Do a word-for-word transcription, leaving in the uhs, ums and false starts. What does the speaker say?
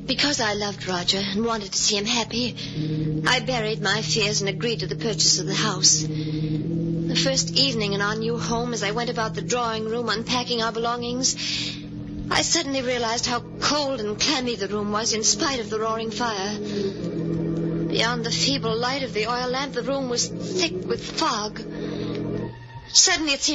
Because I loved Roger and wanted to see him happy, I buried my fears and agreed to the purchase of the house. The first evening in our new home, as I went about the drawing room unpacking our belongings, I suddenly realized how cold and clammy the room was in spite of the roaring fire. Beyond the feeble light of the oil lamp, the room was thick with fog. Suddenly it seemed